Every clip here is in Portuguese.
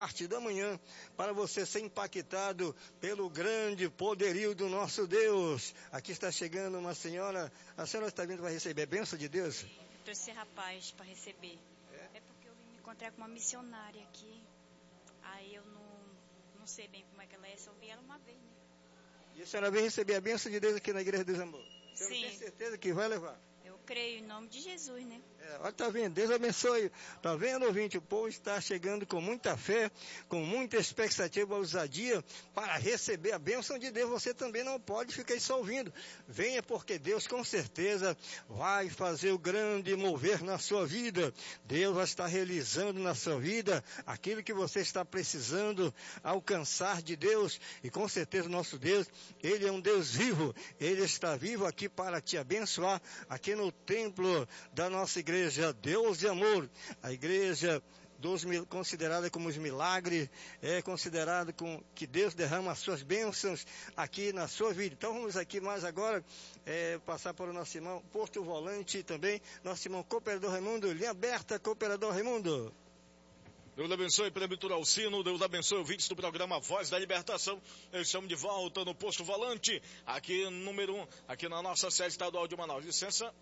Parte da manhã, para você ser impactado pelo grande poderio do nosso Deus. Aqui está chegando uma senhora. A senhora está vindo para receber a bênção de Deus? Trouxe esse rapaz para receber. É porque eu vim me encontrar com uma missionária aqui. Aí eu não sei bem como é que ela é, só vi ela uma vez, né? E a senhora vem receber a bênção de Deus aqui na Igreja dos Amor? Você Sim. tem certeza que vai levar? Eu creio em nome de Jesus, né? Olha, tá vendo? Deus abençoe. Tá vendo, ouvinte? O povo está chegando com muita fé, com muita expectativa, ousadia, para receber a bênção de Deus. Você também não pode ficar só ouvindo. Venha, porque Deus com certeza vai fazer o grande mover na sua vida. Deus vai estar realizando na sua vida aquilo que você está precisando alcançar de Deus. E com certeza o nosso Deus, Ele é um Deus vivo. Ele está vivo aqui para te abençoar, aqui no templo da nossa igreja Deus de Amor, a igreja considerada como os milagres, é considerada com que Deus derrama as suas bênçãos aqui na sua vida. Então vamos aqui mais agora passar para o nosso irmão Porto Volante também, nosso irmão Cooperador Raimundo, linha aberta, Cooperador Raimundo. Deus abençoe, Presbítero Alcino, Deus abençoe ouvintes do programa Voz da Libertação. Estamos de volta no Posto Volante, aqui número 1, aqui na nossa sede estadual de Manaus. Licença.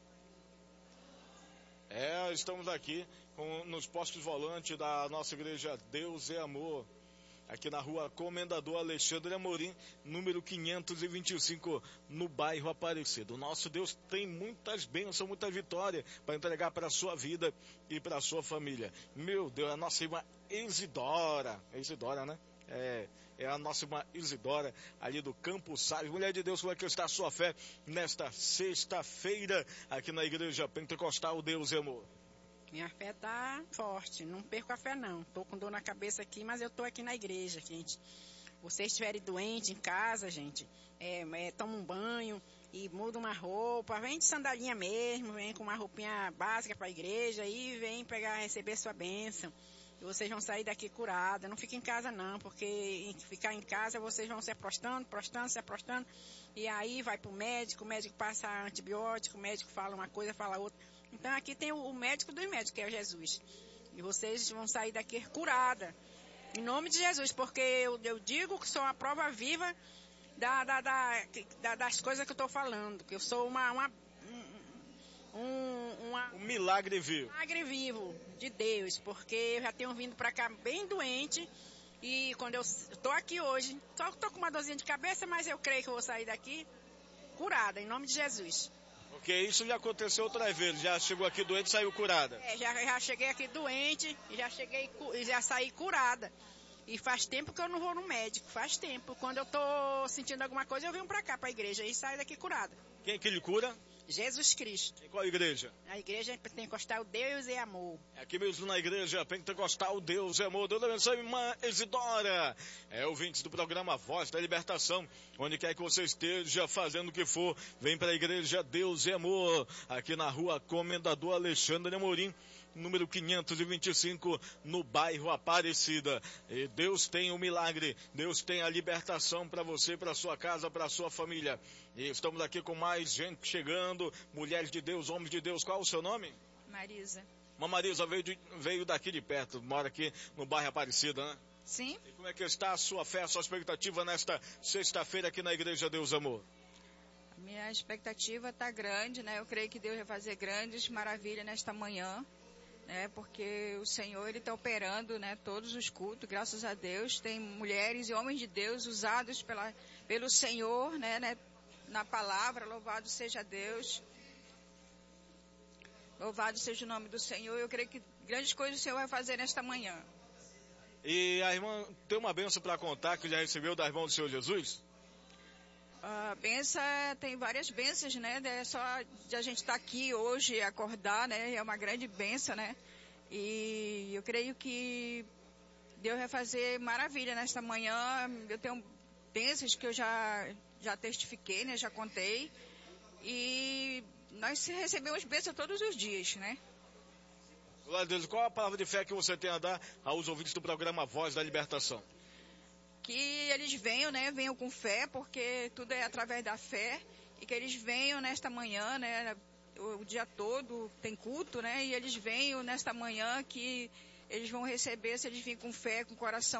Estamos aqui nos postos Volante da nossa igreja Deus é Amor, aqui na rua Comendador Alexandre Amorim, número 525, no bairro Aparecido. Nosso Deus tem muitas bênçãos, muita vitória para entregar para a sua vida e para a sua família. Meu Deus, a nossa irmã Isidora, né? É a nossa irmã Isidora, ali do Campo Salles. Mulher de Deus, como é que está a sua fé nesta sexta-feira, aqui na Igreja Pentecostal Deus e Amor? Minha fé tá forte, não perco a fé não. Tô com dor na cabeça aqui, mas eu tô aqui na igreja, gente. Vocês estiverem doentes em casa, gente, toma um banho e muda uma roupa, vem de sandalinha mesmo, vem com uma roupinha básica para a igreja e vem receber sua bênção. E vocês vão sair daqui curados. Não fiquem em casa não, porque ficar em casa vocês vão se aprostando, e aí vai pro médico, o médico passa antibiótico, o médico fala uma coisa, fala outra. Então aqui tem o médico dos médicos, que é Jesus. E vocês vão sair daqui curada. Em nome de Jesus, porque eu digo que sou a prova viva das coisas que eu estou falando. Que eu sou um milagre vivo. Um milagre vivo de Deus, porque eu já tenho vindo para cá bem doente. E quando eu estou aqui hoje, só estou com uma dorzinha de cabeça, mas eu creio que eu vou sair daqui curada, em nome de Jesus. Ok, isso já aconteceu outra vez, já chegou aqui doente e saiu curada. Já cheguei aqui doente e já saí curada. E faz tempo que eu não vou no médico, faz tempo. Quando eu tô sentindo alguma coisa, eu venho pra cá, pra igreja, e saio daqui curada. Quem que lhe cura? Jesus Cristo. Em qual igreja? A igreja pentecostal Deus é Amor. Aqui mesmo na igreja pentecostal Deus é Amor. Deus abençoe, irmã Isidora. Ouvintes do programa Voz da Libertação, onde quer que você esteja fazendo o que for, vem para a igreja Deus é Amor, aqui na rua Comendador Alexandre Amorim, número 525, no bairro Aparecida. E Deus tem o milagre, Deus tem a libertação para você, para sua casa, para sua família. E estamos aqui com mais gente chegando, mulheres de Deus, homens de Deus. Qual o seu nome? Marisa. Marisa veio daqui de perto, mora aqui no bairro Aparecida, né? Sim. E como é que está a sua fé, a sua expectativa nesta sexta-feira aqui na Igreja Deus Amor? Minha expectativa está grande, né? Eu creio que Deus vai fazer grandes maravilhas nesta manhã, né? Porque o Senhor, Ele está operando, né? Todos os cultos, graças a Deus. Tem mulheres e homens de Deus usados pelo Senhor, né? Na palavra, louvado seja Deus. Louvado seja o nome do Senhor. Eu creio que grandes coisas o Senhor vai fazer nesta manhã. E a irmã tem uma bênção para contar que já recebeu da irmã do Senhor Jesus? A benção, tem várias bênçãos, né? É só de a gente estar aqui hoje, acordar, né? É uma grande bênção, né? E eu creio que Deus vai fazer maravilha nesta manhã. Eu tenho bênçãos que eu já testifiquei, né? Já contei. E nós recebemos bênçãos todos os dias, né? Glória a Deus. Qual a palavra de fé que você tem a dar aos ouvintes do programa Voz da Libertação? Que eles venham, né? Venham com fé, porque tudo é através da fé. E que eles venham nesta manhã, né? O dia todo tem culto, né? E eles venham nesta manhã que eles vão receber se eles virem com fé, com coração